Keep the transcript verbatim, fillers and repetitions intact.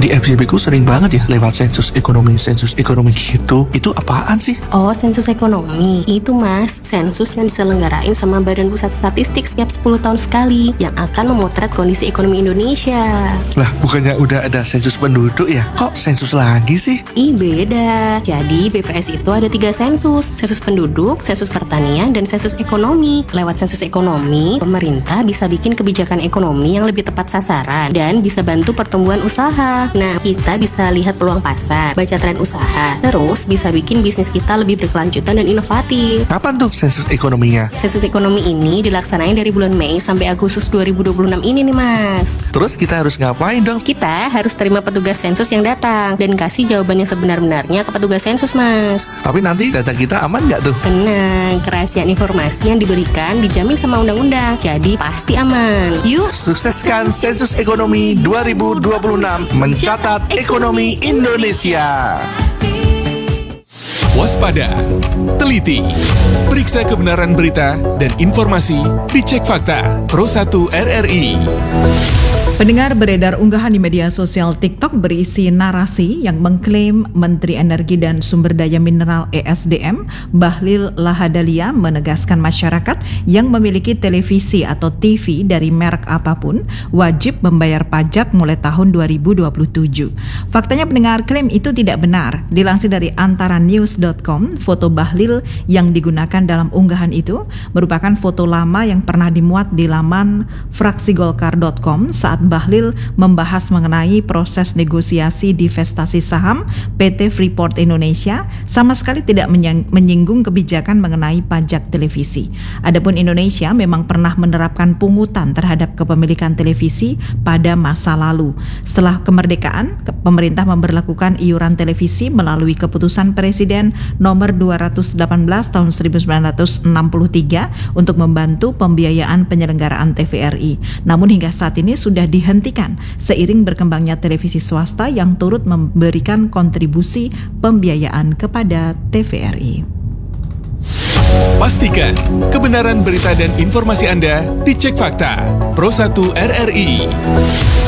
Di F Y P ku sering banget ya lewat sensus ekonomi, sensus ekonomi gitu. Itu apaan sih? Oh, sensus ekonomi. Itu mas, sensus yang diselenggarain sama Badan Pusat Statistik setiap sepuluh tahun sekali, yang akan memotret kondisi ekonomi Indonesia. Lah, bukannya udah ada sensus penduduk ya? Kok sensus lagi sih? Ih, beda. Jadi B P S itu ada tiga sensus. Sensus penduduk, sensus pertanian, dan sensus ekonomi. Lewat sensus ekonomi, pemerintah bisa bikin kebijakan ekonomi yang lebih tepat sasaran dan bisa bantu pertumbuhan usaha. Nah, kita bisa lihat peluang pasar, baca tren usaha, terus bisa bikin bisnis kita lebih berkelanjutan dan inovatif. Kapan tuh sensus ekonominya? Sensus ekonomi ini dilaksanain dari bulan Mei sampai Agustus dua ribu dua puluh enam ini nih mas. Terus kita harus ngapain dong? Kita harus terima petugas sensus yang datang dan kasih jawaban yang sebenar-benarnya ke petugas sensus mas. Tapi nanti data kita aman nggak tuh? Tenang, kerahasiaan informasi yang diberikan dijamin sama undang-undang, jadi pasti aman. Yuk, sukseskan sensus ekonomi dua ribu dua puluh enam, mencatat ekonomi Indonesia. Waspada, teliti, periksa kebenaran berita dan informasi, dicek fakta. Pro satu R R I. Pendengar, beredar unggahan di media sosial TikTok berisi narasi yang mengklaim Menteri Energi dan Sumber Daya Mineral E S D M Bahlil Lahadalia menegaskan masyarakat yang memiliki televisi atau T V dari merek apapun wajib membayar pajak mulai tahun dua ribu dua puluh tujuh. Faktanya pendengar, klaim itu tidak benar. Dilansir dari antara news dot com, foto Bahlil yang digunakan dalam unggahan itu merupakan foto lama yang pernah dimuat di laman fraksi golkar dot com saat Bahlil membahas mengenai proses negosiasi divestasi saham P T Freeport Indonesia, sama sekali tidak menyinggung kebijakan mengenai pajak televisi. Adapun Indonesia memang pernah menerapkan pungutan terhadap kepemilikan televisi pada masa lalu. Setelah kemerdekaan, pemerintah memberlakukan iuran televisi melalui keputusan Presiden nomor dua ratus delapan belas tahun seribu sembilan ratus enam puluh tiga untuk membantu pembiayaan penyelenggaraan T V R I. Namun hingga saat ini sudah dihentikan seiring berkembangnya televisi swasta yang turut memberikan kontribusi pembiayaan kepada T V R I. Pastikan kebenaran berita dan informasi Anda dicek fakta. Pro satu R R I.